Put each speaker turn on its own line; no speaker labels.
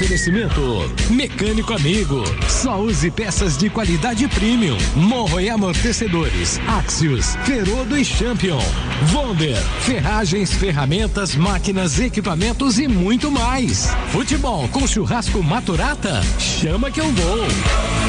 Oferecimento Mecânico Amigo. Só use peças de qualidade premium. Morro e amortecedores. Axios, Ferodo e Champion. Vonder, ferragens, ferramentas, máquinas, equipamentos e muito mais. Futebol com churrasco Maturata? Chama que eu vou.